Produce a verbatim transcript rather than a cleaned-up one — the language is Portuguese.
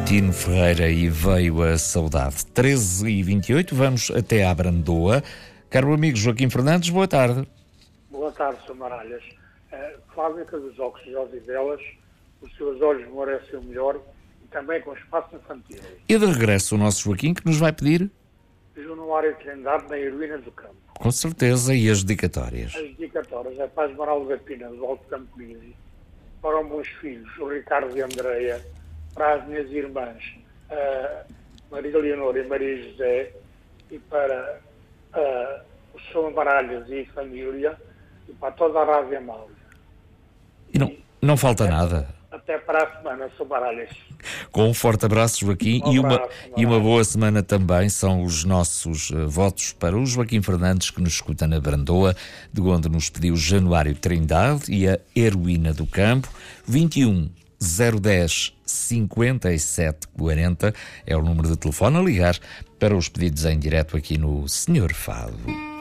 Tino Ferreira e Veio a Saudade. treze e vinte e oito, vamos até à Brandoa. Caro amigo Joaquim Fernandes, boa tarde. Boa tarde, senhor Maralhas. Uh, fábrica dos óculos de Osivelas, os seus olhos merecem o melhor e também com espaço infantil. E de regresso o nosso Joaquim, que nos vai pedir? Januário Trindade, na Heroína do Campo. Com certeza, e as dedicatórias? As dedicatórias é para a Esmeralda da Pina, do Alto Campo Mini, para os meus filhos, o Ricardo e a Andreia, para as minhas irmãs, uh, Maria Leonor e Maria José, e para uh, o senhor Maralhas e família, e para toda a Rádio Amália. E não, não falta até, nada. Até para a semana, senhor Maralhas. Com um forte abraço, Joaquim, Um e, uma, abraço, e uma boa semana também. São os nossos uh, votos para o Joaquim Fernandes, que nos escuta na Brandoa, de onde nos pediu Januário Trindade e a Heroína do Campo. vinte e um, zero dez, cinquenta e sete quarenta é o número de telefone a ligar para os pedidos em direto aqui no Senhor Fado.